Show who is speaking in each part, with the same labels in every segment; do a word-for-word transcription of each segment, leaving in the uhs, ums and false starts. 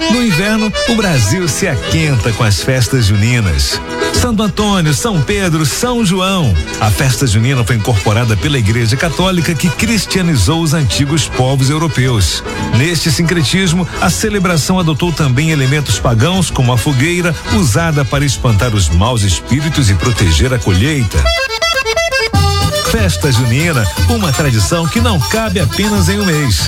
Speaker 1: No inverno, o Brasil se aquenta com as festas juninas. Santo Antônio, São Pedro, São João. A festa junina foi incorporada pela Igreja Católica, que cristianizou os antigos povos europeus. Neste sincretismo, a celebração adotou também elementos pagãos, como a fogueira, usada para espantar os maus espíritos e proteger a colheita. Festa junina, uma tradição que não cabe apenas em um mês.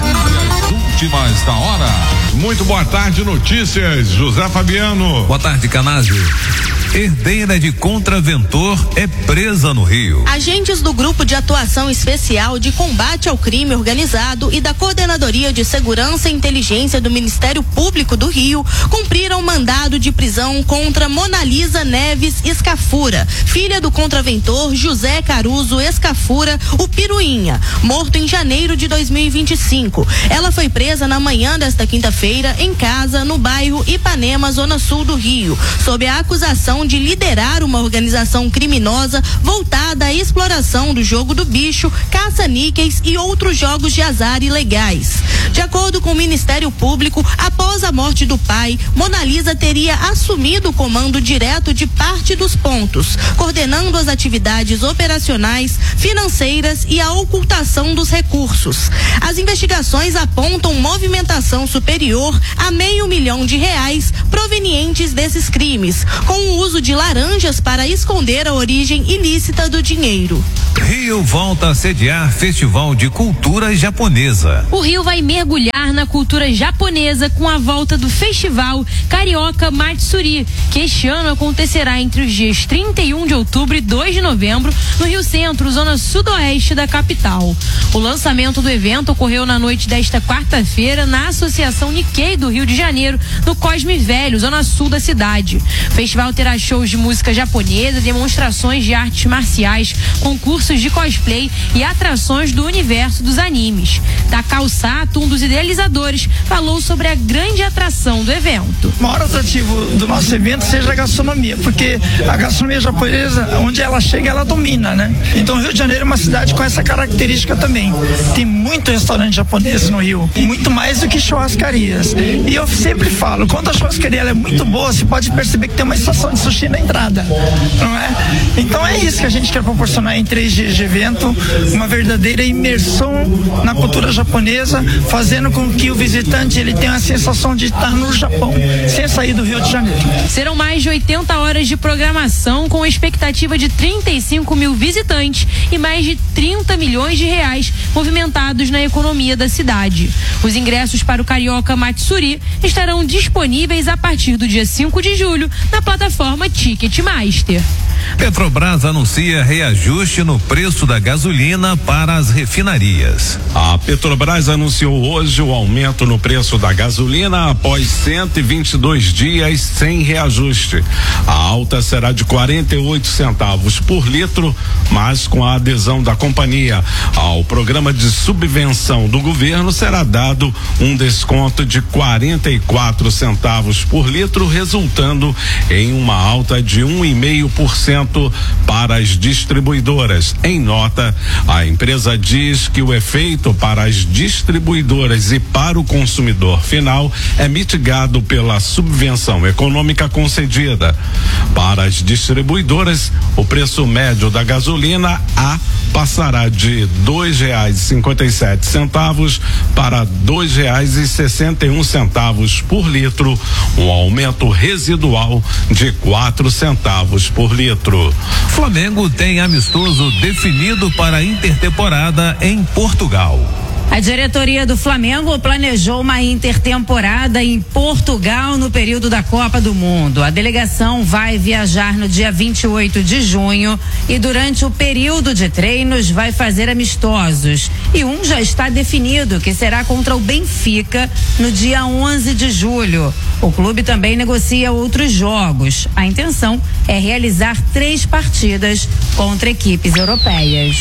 Speaker 2: Últimas da hora. Muito boa tarde, notícias. José Fabiano.
Speaker 1: Boa tarde, Canásio. Herdeira de contraventor é presa no Rio.
Speaker 3: Agentes do Grupo de Atuação Especial de Combate ao Crime Organizado e da Coordenadoria de Segurança e Inteligência do Ministério Público do Rio cumpriram mandado de prisão contra Monalisa Neves Escafura, filha do contraventor José Caruso Escafura, o Piruinha, morto em janeiro de dois mil e vinte e cinco. Ela foi presa na manhã desta quinta-feira em casa no bairro Ipanema, zona sul do Rio, sob a acusação de liderar uma organização criminosa voltada à exploração do jogo do bicho, caça-níqueis e outros jogos de azar ilegais. De acordo com o Ministério Público, após a morte do pai, Monalisa teria assumido o comando direto de parte dos pontos, coordenando as atividades operacionais, financeiras e a ocultação dos recursos. As investigações apontam movimentação superior a meio milhão de reais provenientes desses crimes, com o uso de laranjas para esconder a origem ilícita do dinheiro.
Speaker 1: Rio volta a sediar Festival de Cultura Japonesa.
Speaker 4: O Rio vai mergulhar na cultura japonesa com a volta do Festival Carioca Matsuri, que este ano acontecerá entre os dias trinta e um de outubro e dois de novembro no Rio Centro, zona sudoeste da capital. O lançamento do evento ocorreu na noite desta quarta-feira na Associação Nikkei do Rio de Janeiro, no Cosme Velho, zona sul da cidade. O festival terá shows de música japonesa, demonstrações de artes marciais, concursos de cosplay e atrações do universo dos animes. Takao Sato, um dos idealizadores, falou sobre a grande atração do evento.
Speaker 5: O maior atrativo do nosso evento seja a gastronomia, porque a gastronomia japonesa, onde ela chega, ela domina, né? Então o Rio de Janeiro é uma cidade com essa característica também. Tem muito restaurante japonês no Rio, muito mais do que churrascarias. E eu sempre falo, quando a churrascaria ela é muito boa, você pode perceber que tem uma estação de sushi na entrada, não é? Então é isso que a gente quer proporcionar em três dias de evento, uma verdadeira imersão na cultura japonesa, fazendo com que o visitante ele tenha a sensação de estar no Japão, sem sair do Rio de Janeiro.
Speaker 4: Serão mais de oitenta horas de programação, com expectativa de trinta e cinco mil visitantes e mais de trinta milhões de reais movimentados na economia da cidade. Os ingressos para o Carioca Matsuri estarão disponíveis a partir do dia cinco de julho na plataforma Ticketmaster.
Speaker 1: Petrobras anuncia reajuste no preço da gasolina para as refinarias.
Speaker 2: A Petrobras anunciou hoje o aumento no preço da gasolina após cento e vinte e dois dias sem reajuste. A alta será de quarenta e oito centavos por litro, mas com a adesão da companhia ao programa de subvenção do governo será dado um desconto de quarenta e quatro centavos por litro, resultando em uma alta de um vírgula cinco por cento para as distribuidoras. Em nota, a empresa diz que o efeito para as distribuidoras e para o consumidor final é mitigado pela subvenção econômica concedida. Para as distribuidoras, o preço médio da gasolina A passará de dois reais e cinquenta e sete centavos para dois reais e sessenta e um centavos por litro, um aumento residual de quatro centavos por litro.
Speaker 1: Flamengo tem amistoso definido para a intertemporada em Portugal.
Speaker 6: A diretoria do Flamengo planejou uma intertemporada em Portugal no período da Copa do Mundo. A delegação vai viajar no dia vinte e oito de junho e durante o período de treinos vai fazer amistosos. E um já está definido, que será contra o Benfica no dia onze de julho. O clube também negocia outros jogos. A intenção é realizar três partidas contra equipes europeias.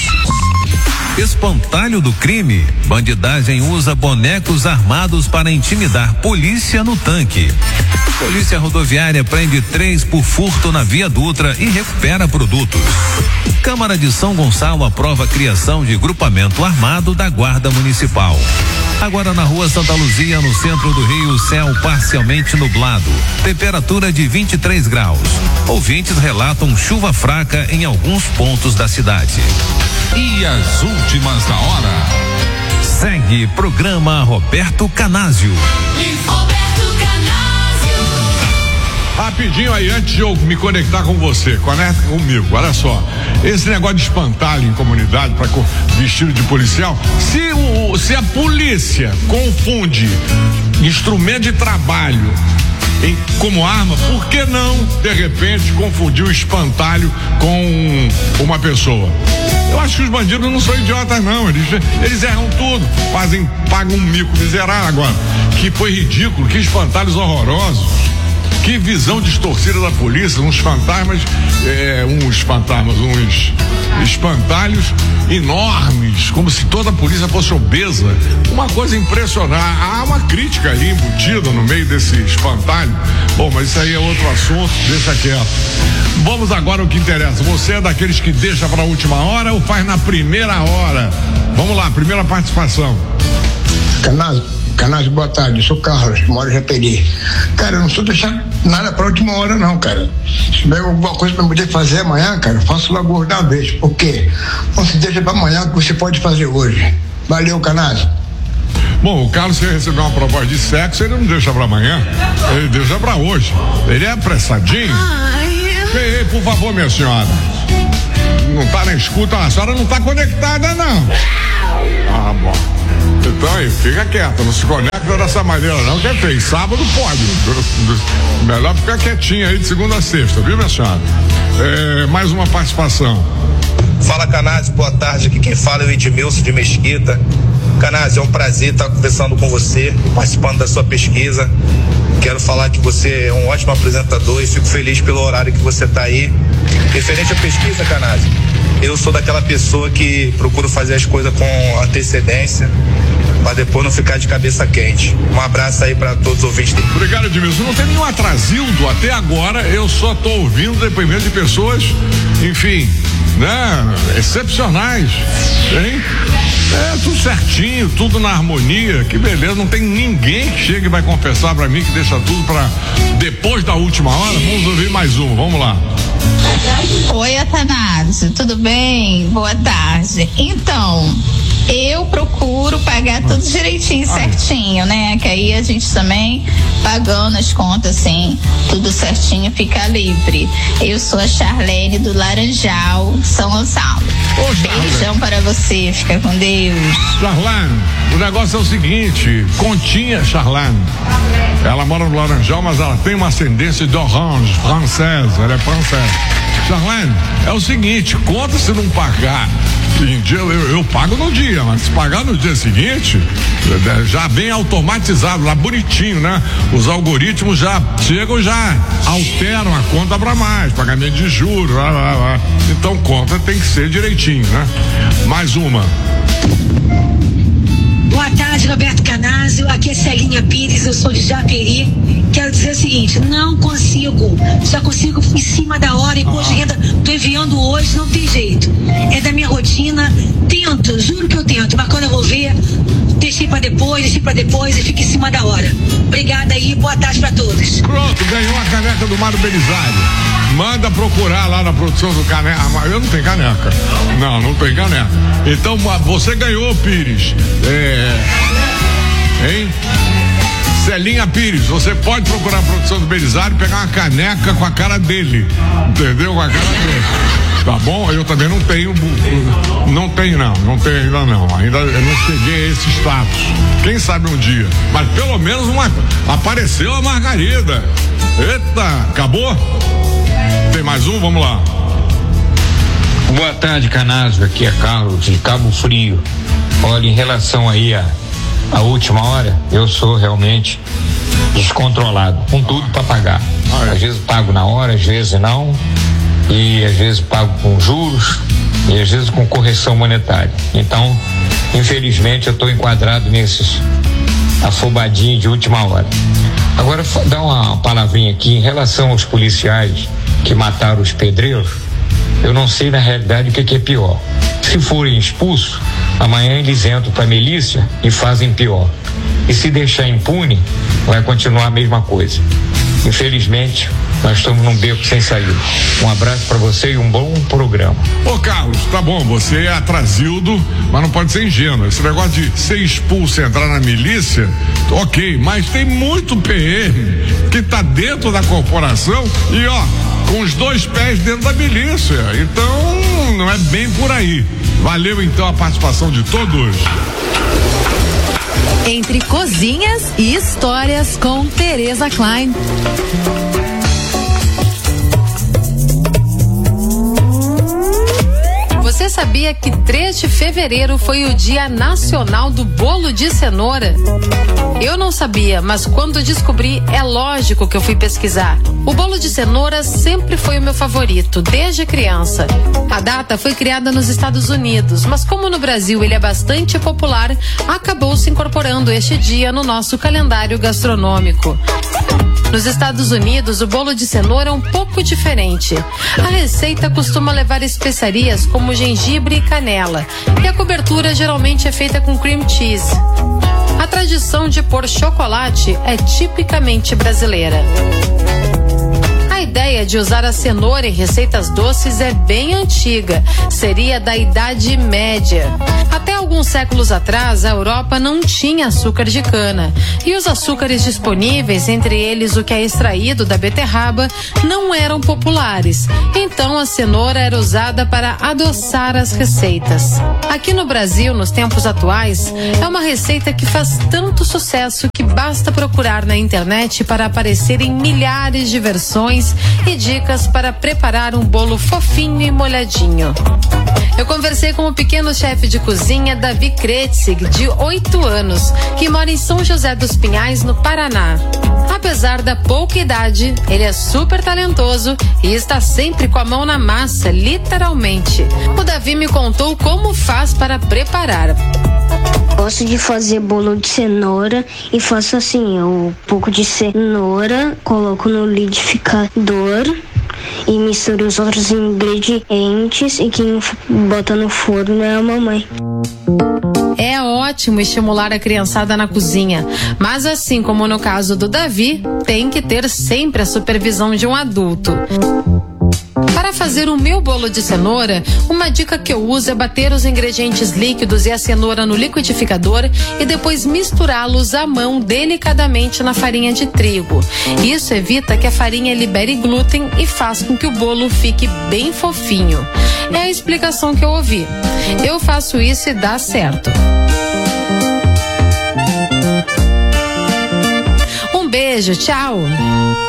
Speaker 1: Espantalho do crime. Bandidagem usa bonecos armados para intimidar polícia no tanque. Polícia Rodoviária prende três por furto na Via Dutra e recupera produtos. Câmara de São Gonçalo aprova a criação de grupamento armado da Guarda Municipal. Agora na rua Santa Luzia, no centro do Rio, céu parcialmente nublado. Temperatura de vinte e três graus. Ouvintes relatam chuva fraca em alguns pontos da cidade.
Speaker 7: E as últimas da hora.
Speaker 1: Segue programa Roberto Canásio.
Speaker 7: Roberto Canásio.
Speaker 2: Rapidinho aí, antes de eu me conectar com você, conecta comigo, olha só. Esse negócio de espantalho em comunidade para vestido de policial, se, o, se a polícia confunde instrumento de trabalho em, como arma, por que não, de repente, confundir o espantalho com uma pessoa? Eu acho que os bandidos não são idiotas, não. Eles, eles erram tudo, fazem, pagam um mico miserável. Agora, que foi ridículo, que espantalhos horrorosos. Que visão distorcida da polícia, uns fantasmas, é, uns fantasmas, uns espantalhos enormes, como se toda a polícia fosse obesa. Uma coisa impressionante. Há uma crítica ali embutida no meio desse espantalho. Bom, mas isso aí é outro assunto, deixa quieto. Vamos agora ao que interessa. Você é daqueles que deixa para a última hora ou faz na primeira hora? Vamos lá, primeira participação.
Speaker 8: Canásio, Canásio, boa tarde, eu sou Carlos, moro em Japeri. Cara, eu não sou deixar nada pra última hora não, cara. Se tiver alguma coisa pra poder fazer amanhã, cara, eu faço logo da vez. Por quê? Não se deixa pra amanhã que você pode fazer hoje. Valeu, Canásio.
Speaker 2: Bom, o Carlos, se receber uma proposta de sexo, ele não deixa pra amanhã, ele deixa pra hoje. Ele é apressadinho. Ei, ei, por favor, minha senhora. Não tá na escuta, a senhora não tá conectada, não. Ah, bom. Então aí, fica quieta, não se conecta dessa maneira não, que é feio. Sábado pode. Melhor ficar quietinha aí de segunda a sexta, viu, minha senhora? É, mais uma participação.
Speaker 9: Fala, Canásio, boa tarde. Aqui quem fala é o Edmilson de Mesquita. Canásio, é um prazer estar conversando com você, participando da sua pesquisa. Quero falar que você é um ótimo apresentador e fico feliz pelo horário que você está aí. Referente à pesquisa, Canásio, eu sou daquela pessoa que procuro fazer as coisas com antecedência, para depois não ficar de cabeça quente. Um abraço aí para todos os ouvintes.
Speaker 2: Obrigado, Edmilson. Não tem nenhum atrasildo até agora, eu só tô ouvindo depoimento de pessoas, enfim, né, excepcionais, hein? É, tudo certinho, tudo na harmonia, que beleza, não tem ninguém que chegue e vai confessar pra mim que deixa tudo pra depois da última hora. Vamos ouvir mais um, vamos lá.
Speaker 10: Oi, Atanásio, tudo bem? Boa tarde. Então, eu procuro pagar tudo direitinho, certinho, né? Que aí a gente também, pagando as contas assim, tudo certinho, fica livre. Eu sou a Charlene do Laranjal, São Gonçalo.
Speaker 2: Ô,
Speaker 10: beijão para você, fica com Deus.
Speaker 2: Charlene, o negócio é o seguinte, continha Charlene. Ela mora no Laranjal, mas ela tem uma ascendência de orange, francesa, ela é francesa. Charlene, é o seguinte, conta se não pagar em dia, eu, eu pago no dia, mas se pagar no dia seguinte, já vem automatizado, lá bonitinho, né? Os algoritmos já chegam e já alteram a conta para mais, pagamento de juros, lá, lá, lá. Então conta tem que ser direitinho, né? Mais uma.
Speaker 11: Boa tarde, Roberto Canásio, aqui é Celinha Pires, eu sou de Japeri. Quero dizer o seguinte, não consigo, só consigo em cima da hora, imposto de renda, tô enviando hoje, não tem jeito, é da minha rotina, tento, juro que eu tento, mas quando eu vou ver, deixei pra depois, deixei pra depois e fica em cima da hora. Obrigada aí, boa tarde pra todos.
Speaker 2: Pronto, ganhou a caneca do Mário Belisário. Manda procurar lá na produção do caneca. Eu não tenho caneca. Não, não tenho caneca. Então, você ganhou, Pires. É. Hein? Celinha Pires, você pode procurar a produção do Belisário e pegar uma caneca com a cara dele. Entendeu? Com a cara dele. Tá bom? Eu também não tenho. Não tenho, não. Não tenho ainda, não. Ainda eu não cheguei a esse status. Quem sabe um dia. Mas pelo menos uma. Apareceu a Margarida. Eita, acabou? Tem mais um? Vamos lá.
Speaker 12: Boa tarde, Canásio. Aqui é Carlos de Cabo Frio. Olha, em relação aí a a última hora, eu sou realmente descontrolado, com tudo para pagar. Às vezes pago na hora, às vezes não, e às vezes pago com juros, e às vezes com correção monetária. Então, infelizmente, eu estou enquadrado nesses afobadinhos de última hora. Agora, dar uma palavrinha aqui em relação aos policiais que mataram os pedreiros. Eu não sei na realidade o que, que é pior. Se forem expulsos, amanhã eles entram para a milícia e fazem pior. E se deixar impune, vai continuar a mesma coisa. Infelizmente, nós estamos num beco sem saída. Um abraço para você e um bom programa.
Speaker 2: Ô Carlos, tá bom, você é atrasildo, mas não pode ser ingênuo. Esse negócio de ser expulso e entrar na milícia, ok, mas tem muito P M que tá dentro da corporação e ó, com os dois pés dentro da milícia. Então, não é bem por aí. Valeu então a participação de todos.
Speaker 13: Entre cozinhas e histórias com Tereza Klein. Você sabia que três de fevereiro foi o Dia Nacional do Bolo de Cenoura? Eu não sabia, mas quando descobri, é lógico que eu fui pesquisar. O bolo de cenoura sempre foi o meu favorito, desde criança. A data foi criada nos Estados Unidos, mas como no Brasil ele é bastante popular, acabou se incorporando este dia no nosso calendário gastronômico. Nos Estados Unidos, o bolo de cenoura é um pouco diferente. A receita costuma levar especiarias como gengibre e canela, e a cobertura geralmente é feita com cream cheese. A tradição de pôr chocolate é tipicamente brasileira. A ideia de usar a cenoura em receitas doces é bem antiga, seria da Idade Média. Até alguns séculos atrás, a Europa não tinha açúcar de cana, e os açúcares disponíveis, entre eles o que é extraído da beterraba, não eram populares. Então a cenoura era usada para adoçar as receitas. Aqui no Brasil, nos tempos atuais, é uma receita que faz tanto sucesso que basta procurar na internet para aparecer em milhares de versões e dicas para preparar um bolo fofinho e molhadinho. Eu conversei com o pequeno chefe de cozinha Davi Kretzig, de oito anos, que mora em São José dos Pinhais, no Paraná. Apesar da pouca idade, ele é super talentoso e está sempre com a mão na massa, literalmente. O Davi me contou como faz para preparar.
Speaker 14: Gosto de fazer bolo de cenoura e faço assim, um pouco de cenoura, coloco no liquidificador e misturo os outros ingredientes, e quem bota no forno é a mamãe.
Speaker 13: É ótimo estimular a criançada na cozinha, mas assim como no caso do Davi, tem que ter sempre a supervisão de um adulto. Para fazer o meu bolo de cenoura, uma dica que eu uso é bater os ingredientes líquidos e a cenoura no liquidificador e depois misturá-los à mão delicadamente na farinha de trigo. Isso evita que a farinha libere glúten e faz com que o bolo fique bem fofinho. É a explicação que eu ouvi. Eu faço isso e dá certo. Um beijo, tchau!